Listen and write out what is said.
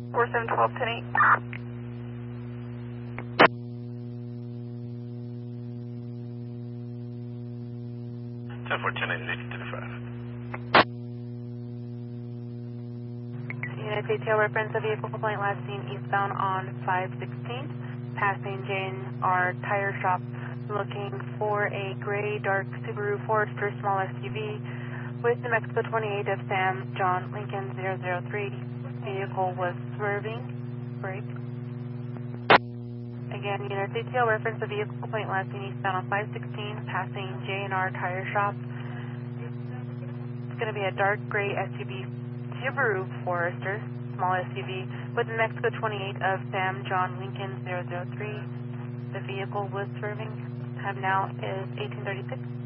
4712, 10-8. 10-4, 10-8, 85. Unit detail reference of vehicle complaint last seen eastbound on 516, passing J&R Tire Shop, looking for a gray dark Subaru Forester small SUV with New Mexico 28 of Sam John Lincoln 003. Vehicle was swerving. Brake. Again, unit detail reference of vehicle complaint last seen eastbound on 516, passing J&R Tire Shop. It's going to be a dark gray SUV Subaru Forester, small SUV, with New Mexico 28 of Sam John Lincoln 003. The vehicle was swerving. Time now is 1836.